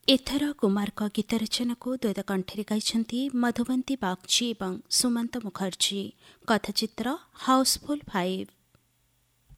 ଏଥର କୁମାରଙ୍କ ଗୀତ ରଚନାକୁ ଦ୍ୱୈତ କଣ୍ଠରେ ଗାଇଛନ୍ତି ମଧୁବନ୍ତୀ ବାଗ୍ଚୀ ଏବଂ ସୁମନ୍ତ ମୁଖାର୍ଜୀ। କଥାଚିତ୍ର ହାଉସଫୁଲ୍ 5।